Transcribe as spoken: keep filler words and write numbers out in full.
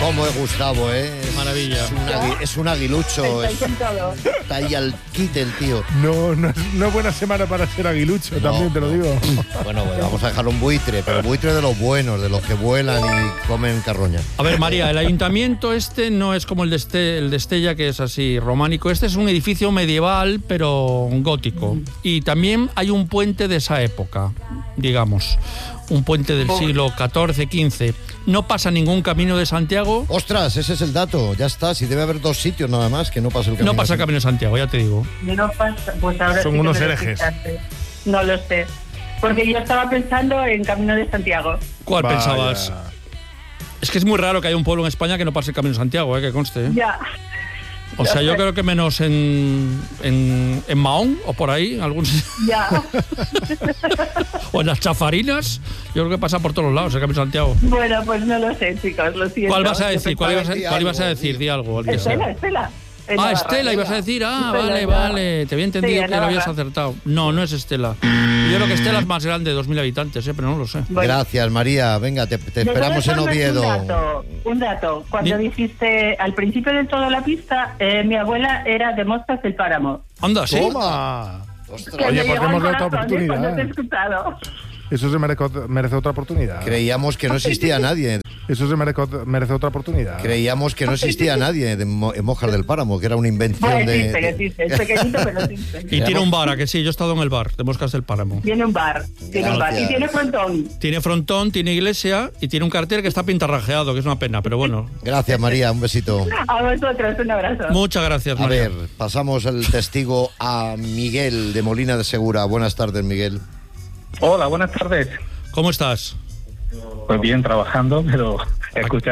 Cómo es Gustavo, ¿eh? Es, Maravilla. Es un, agui, es un aguilucho. Es, está ahí al quite el tío. No, no es, no es buena semana para ser aguilucho, no, también te lo digo. Bueno, bueno, vamos a dejarlo un buitre, pero buitre de los buenos, de los que vuelan y comen carroña. A ver, María, el ayuntamiento este no es como el de, este, el de Estella, que es así románico. Este es un edificio medieval, pero gótico. Y también hay un puente de esa época, digamos. Un puente del siglo catorce, quince. No pasa ningún camino de Santiago. Ostras, ese es el dato. Ya está. Si debe haber dos sitios nada más que no pasa el camino. No pasa el camino de Santiago, ya te digo. No pasa. Pues ahora son sí unos que herejes. No lo sé. Porque yo estaba pensando en Camino de Santiago. ¿Cuál Vaya. pensabas? Es que es muy raro que haya un pueblo en España que no pase el camino de Santiago, ¿eh? Que conste. ¿eh? Ya. O sea, yo creo que menos en, en, en Mahón o por ahí, en algún Ya. o en las chafarinas, yo creo que pasa por todos lados el Camino de Santiago. Bueno, pues no lo sé, chicos, lo siento. ¿Cuál vas a decir? ¿Cuál ibas a, Di cuál ibas a algo, decir? di. Di algo. El que Estela, sea. Estela. En Ah, Navarra. Estela, ibas a decir. Ah, Estela, vale, en vale. Te había entendido Sí, en que lo habías Navarra. acertado. No, no es Estela. Yo creo que Estela es más grande de dos mil habitantes, ¿eh? Pero no lo sé. Bueno. Gracias, María. Venga, te, te De esperamos todas en formas, Oviedo. Un dato, un dato. Cuando Di- dijiste al principio de toda la pista, eh, mi abuela era de Mostas del Páramo. Anda, sí. ¡Toma! Ostras, Que Oye, me pues llegó al hemos dado otra corazón, ¿eh? Cuando oportunidad. te he escuchado. Eso se merece, merece otra oportunidad. creíamos que no existía nadie. Eso se merece, merece otra oportunidad. Creíamos que no existía nadie de Mo- en Mojas del Páramo, que era una invención Bueno, de... existe, de- existe. Es pequeñito, pero existe. Y tiene un bar, ¿a que sí? Yo he estado en el bar de Moscas del Páramo. Tiene un bar, tiene un bar. Gracias. Y tiene frontón. Tiene frontón, tiene iglesia y tiene un cartel que está pintarrajeado, que es una pena, pero bueno. Gracias, María, un besito. A vosotros, un abrazo. Muchas gracias, A María. ver, pasamos el testigo a Miguel de Molina de Segura. Buenas tardes, Miguel. Hola, buenas tardes. ¿Cómo estás? Pues bien, trabajando, pero escuchando.